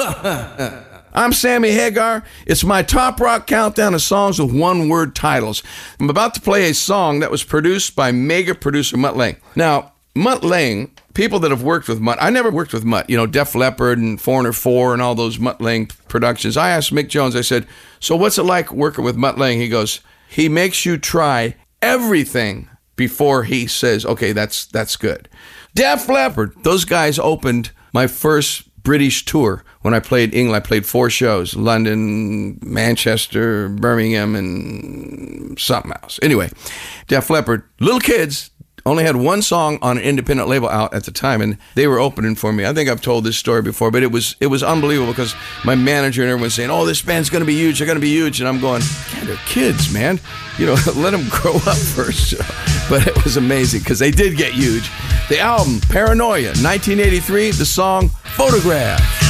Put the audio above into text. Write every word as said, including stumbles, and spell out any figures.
I'm Sammy Hagar. It's my Top Rock Countdown of songs with one-word titles. I'm about to play a song that was produced by mega producer Mutt Lange. Now, Mutt Lange, people that have worked with Mutt, I never worked with Mutt, you know, Def Leppard and Foreigner four and all those Mutt Lange productions. I asked Mick Jones, I said, so what's it like working with Mutt Lange? He goes, he makes you try everything before he says, okay, that's that's good. Def Leppard, those guys opened my first British tour when I played England. I played four shows, London, Manchester, Birmingham, and something else. Anyway, Def Leppard, little kids, only had one song on an independent label out at the time, and they were opening for me. I think I've told this story before, but it was it was unbelievable because my manager and everyone saying, oh, this band's going to be huge, they're going to be huge. And I'm going, God, they're kids, man. You know, let them grow up first. But it was amazing because they did get huge. The album, Paranoia, nineteen eighty-three, the song, Photograph.